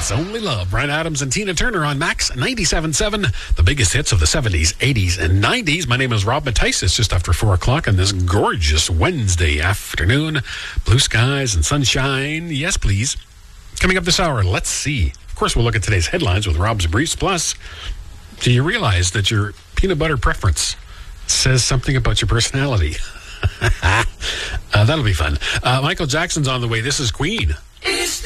is Only Love. Bryan Adams and Tina Turner on Max 97.7, the biggest hits of the 70s, 80s, and 90s. My name is Rob Matthijs. It's just after 4 o'clock on this gorgeous Wednesday afternoon. Blue skies and sunshine. Yes, please. Coming up this hour, let's see. Of course, we'll look at today's headlines with Rob's Briefs. Plus, do you realize that your peanut butter preference says something about your personality? That'll be fun. Michael Jackson's on the way. This is Queen.